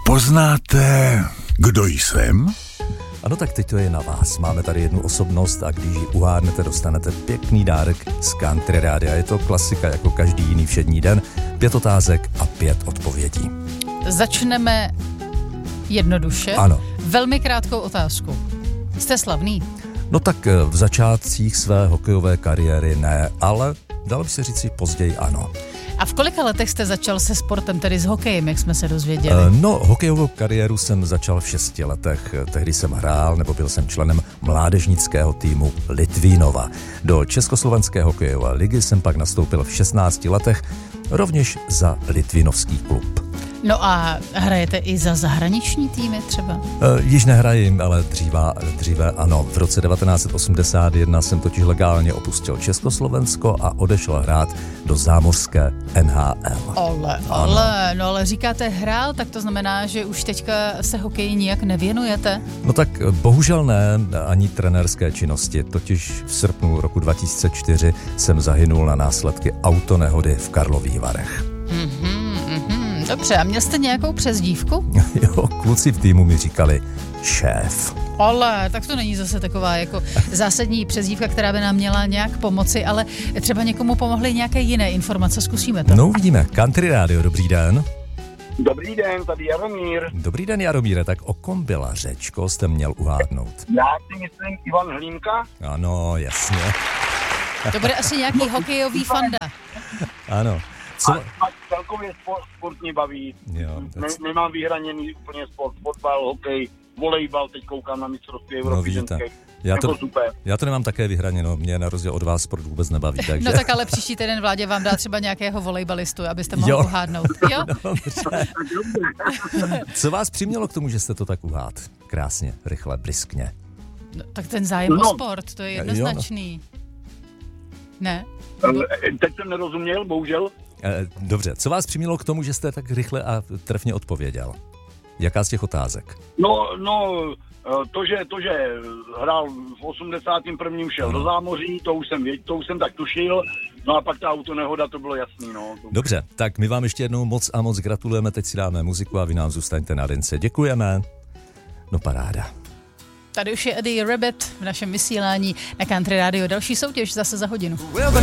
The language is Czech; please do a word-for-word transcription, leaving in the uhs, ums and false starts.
Poznáte, kdo jsem? Ano, tak teď to je na vás. Máme tady jednu osobnost a když ji uhádnete, dostanete pěkný dárek z Country Rádia. Je to klasika jako každý jiný všední den. Pět otázek a pět odpovědí. Začneme jednoduše. Ano. Velmi krátkou otázku. Jste slavný? No tak v začátcích své hokejové kariéry ne, ale dalo by se říct si později ano. A v kolika letech jste začal se sportem, tedy s hokejem, jak jsme se dozvěděli? No, hokejovou kariéru jsem začal v šesti letech. Tehdy jsem hrál, nebo byl jsem členem mládežnického týmu Litvínova. Do Československé hokejové ligy jsem pak nastoupil v šestnácti letech, rovněž za litvínovský klub. No a hrajete i za zahraniční týmy třeba? E, již nehrajím, ale dříve, dříve ano. V roce devatenáct set osmdesát jedna jsem totiž legálně opustil Československo a odešel hrát do zámořské N H L. Ale, ale, no ale říkáte hrál, tak to znamená, že už teďka se hokeji nijak nevěnujete? No tak bohužel ne, ani trenérské činnosti. Totiž v srpnu roku dva tisíce čtyři jsem zahynul na následky autonehody v Karlových Varech. Mhm, mhm. Dobře, a měl jste nějakou přezdívku? Jo, kluci v týmu mi říkali šéf. Ale tak to není zase taková jako zásadní přezdívka, která by nám měla nějak pomoci, ale třeba někomu pomohly nějaké jiné informace, zkusíme to. No uvidíme. Country Radio, dobrý den. Dobrý den, tady Jaromír. Dobrý den, Jaromíre, tak o kom byla řeč, koho jste měl uhádnout? Já si myslím Ivan Hlínka. Ano, jasně. To bude asi nějaký hokejový fanda. Ano. Co? A, a celkově sport, sport mě baví. Jo, ne, nemám vyhraněný úplně sport, fotbal, hokej, volejbal, teď koukám na mistrovství Evropy. No vidíte, ženské. já to, super. já to nemám také vyhraněno, mě na rozdíl od vás sport vůbec nebaví. Takže... No tak ale příští týden vládě vám dá třeba nějakého volejbalistu, abyste mohli jo. uhádnout. Jo? No, co vás přimělo k tomu, že jste to tak uhád? Krásně, rychle, briskně. No, tak ten zájem no. o sport, to je jednoznačný. Ne? Teď jsem nerozuměl, bohužel. Dobře, co vás přimělo k tomu, že jste tak rychle a trefně odpověděl? Jaká z těch otázek? No, no, to, že, to, že hrál v osmdesátém prvním šel no. do zámoří, to už jsem věděl, to už jsem tak tušil, no a pak ta autonehoda, to bylo jasný, no. Dobře, tak my vám ještě jednou moc a moc gratulujeme, teď si dáme muziku a vy nám zůstaňte na lince. Děkujeme. No paráda. Tady už je Eddie Rabbit v našem vysílání na Country Radio. Další soutěž zase za hodinu.